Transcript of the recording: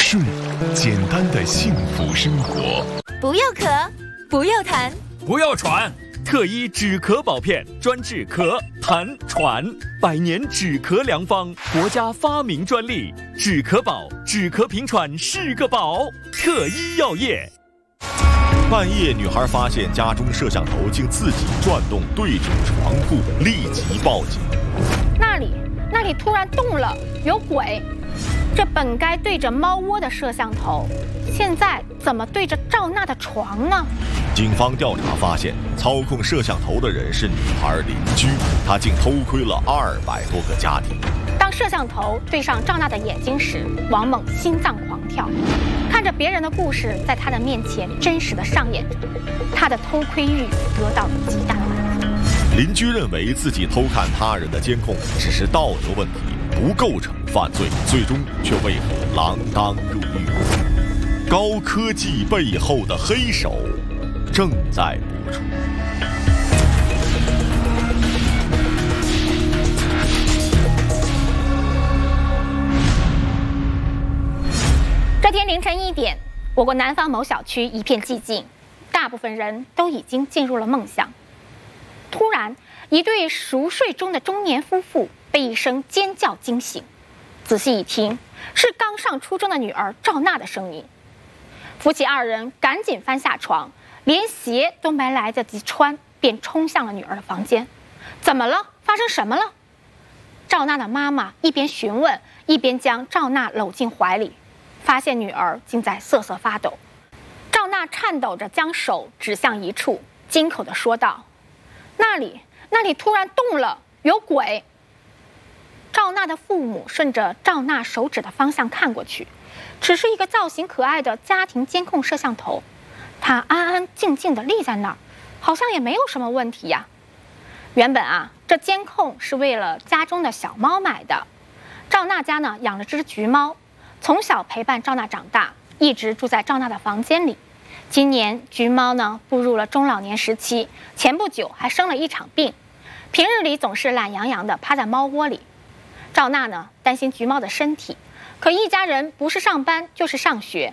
睡，简单的幸福生活。 不要咳，不要痰， 不要喘。特一止咳宝片，专治咳、痰、喘，100年止咳良方，国家发明专利。止咳宝，止咳平喘是个宝。特一药业。 半夜，女孩发现家中摄像头竟自己转动，对准床铺，立即报警。 那里突然动了，有鬼！这本该对着猫窝的摄像头，现在怎么对着赵娜的床呢？ 警方调查发现，操控摄像头的人是女孩邻居，她竟偷窥了200多个家庭。 当摄像头对上赵娜的眼睛时，王猛心脏狂跳，看着别人的故事在他的面前真实的上演着，他的偷窥欲得到了极大的满足。 邻居认为自己偷看他人的监控只是道德问题，不构成犯罪，最终却为何锒铛入狱。高科技背后的黑手正在播出。 这天凌晨1点，我国南方某小区一片寂静，大部分人都已经进入了梦乡。突然，一对熟睡中的中年夫妇被一声尖叫惊醒，仔细一听，是刚上初中的女儿赵娜的声音。夫妻2人赶紧翻下床，连鞋都没来得及穿，便冲向了女儿的房间。怎么了？发生什么了？赵娜的妈妈一边询问，一边将赵娜搂进怀里，发现女儿竟在瑟瑟发抖。赵娜颤抖着将手指向一处，惊恐地说道：“那里突然动了，有鬼！”赵娜的父母顺着赵娜手指的方向看过去，只是一个造型可爱的家庭监控摄像头，它安安静静地立在那儿，好像也没有什么问题呀。原本这监控是为了家中的小猫买的。赵娜家呢养了只橘猫，从小陪伴赵娜长大，一直住在赵娜的房间里。今年橘猫呢步入了中老年时期，前不久还生了一场病，平日里总是懒洋洋地趴在猫窝里。赵娜呢担心橘猫的身体，可一家人不是上班就是上学，